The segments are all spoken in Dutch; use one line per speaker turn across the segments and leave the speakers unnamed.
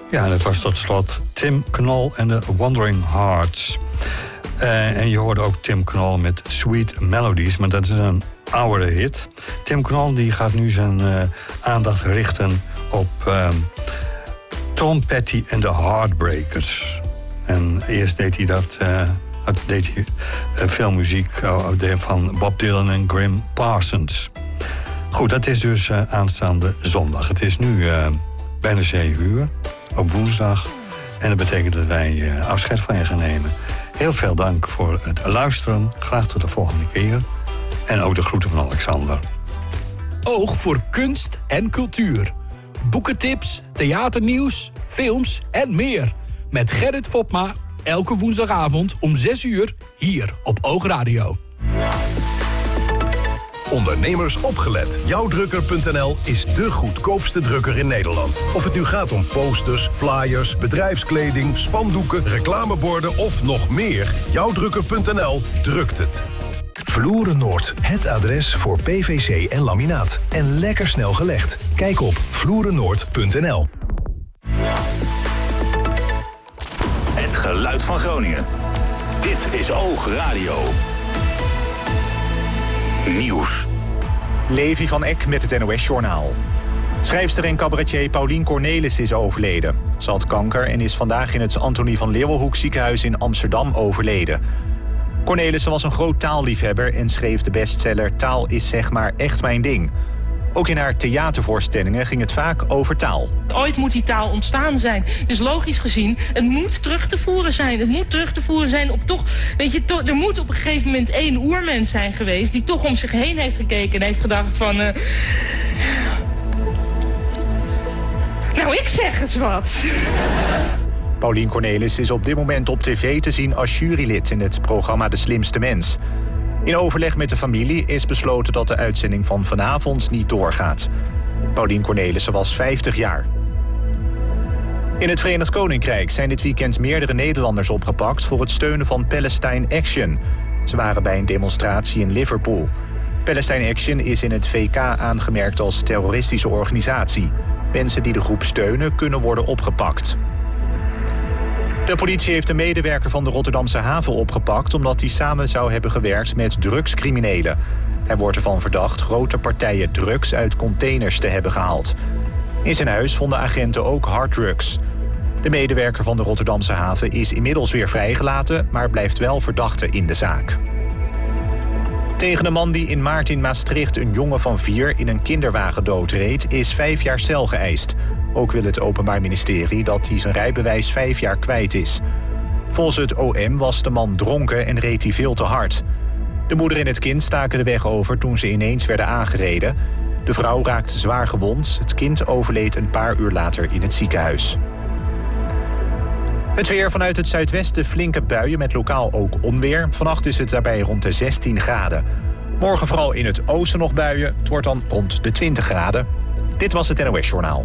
Ja, en het was tot slot Tim Knol en de Wandering Hearts. En je hoorde ook Tim Knol met Sweet Melodies, maar dat is een oudere hit. Tim Knol die gaat nu zijn aandacht richten op Tom Petty en de Heartbreakers. En eerst deed hij veel muziek van Bob Dylan en Gram Parsons. Goed, dat is dus aanstaande zondag. Het is nu bijna 7 uur op woensdag. En dat betekent dat wij afscheid van je gaan nemen. Heel veel dank voor het luisteren. Graag tot de volgende keer. En ook de groeten van Alexander.
Oog voor kunst en cultuur. Boekentips, theaternieuws, films en meer. Met Gerrit Fopma, elke woensdagavond om 6 uur, hier op Oogradio.
Ondernemers opgelet. Jouwdrukker.nl is de goedkoopste drukker in Nederland. Of het nu gaat om posters, flyers, bedrijfskleding, spandoeken, reclameborden of nog meer. Jouwdrukker.nl drukt het.
Vloeren Noord, het adres voor PVC en laminaat. En lekker snel gelegd. Kijk op vloerennoord.nl.
Het geluid van Groningen. Dit is Oogradio. Nieuws.
Levi van Eck met het NOS-journaal. Schrijfster en cabaretier Paulien Cornelis is overleden. Ze had kanker en is vandaag in het Antonie van Leeuwenhoek ziekenhuis in Amsterdam overleden. Cornelissen was een groot taalliefhebber en schreef de bestseller Taal is zeg maar echt mijn ding. Ook in haar theatervoorstellingen ging het vaak over taal.
Ooit moet die taal ontstaan zijn. Dus logisch gezien, het moet terug te voeren zijn. Het moet terug te voeren zijn op toch... Weet je, er moet op een gegeven moment 1 oermens zijn geweest... die toch om zich heen heeft gekeken en heeft gedacht van... Nou, ik zeg eens wat.
Paulien Cornelis is op dit moment op tv te zien als jurylid in het programma De Slimste Mens. In overleg met de familie is besloten dat de uitzending van vanavond niet doorgaat. Paulien Cornelissen was 50 jaar. In het Verenigd Koninkrijk zijn dit weekend meerdere Nederlanders opgepakt voor het steunen van Palestine Action. Ze waren bij een demonstratie in Liverpool. Palestine Action is in het VK aangemerkt als terroristische organisatie. Mensen die de groep steunen kunnen worden opgepakt. De politie heeft een medewerker van de Rotterdamse haven opgepakt... omdat hij samen zou hebben gewerkt met drugscriminelen. Hij wordt ervan verdacht grote partijen drugs uit containers te hebben gehaald. In zijn huis vonden agenten ook harddrugs. De medewerker van de Rotterdamse haven is inmiddels weer vrijgelaten... maar blijft wel verdachte in de zaak. Tegen de man die in maart in Maastricht een jongen van 4 in een kinderwagen doodreed... is 5 jaar cel geëist. Ook wil het Openbaar Ministerie dat hij zijn rijbewijs 5 jaar kwijt is. Volgens het OM was de man dronken en reed hij veel te hard. De moeder en het kind staken de weg over toen ze ineens werden aangereden. De vrouw raakte zwaar gewond. Het kind overleed een paar uur later in het ziekenhuis. Het weer vanuit het zuidwesten flinke buien met lokaal ook onweer. Vannacht is het daarbij rond de 16 graden. Morgen vooral in het oosten nog buien. Het wordt dan rond de 20 graden. Dit was het NOS-journaal.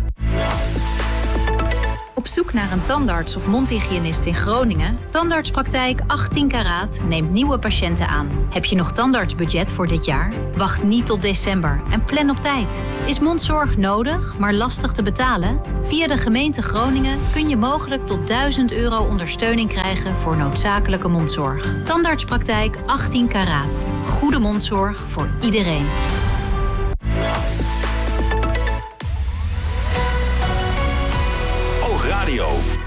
Op zoek naar een tandarts of mondhygiënist in Groningen? Tandartspraktijk 18 Karaat neemt nieuwe patiënten aan. Heb je nog tandartsbudget voor dit jaar? Wacht niet tot december en plan op tijd. Is mondzorg nodig, maar lastig te betalen? Via de gemeente Groningen kun je mogelijk tot €1000 ondersteuning krijgen voor noodzakelijke mondzorg. Tandartspraktijk 18 Karaat. Goede mondzorg voor iedereen.
Radio.